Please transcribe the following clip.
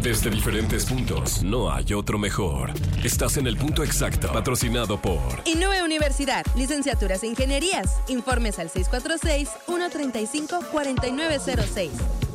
Desde diferentes puntos, no hay otro mejor. Estás en el punto exacto, patrocinado por Inúe Universidad, licenciaturas e ingenierías. Informes al 646-135-4906.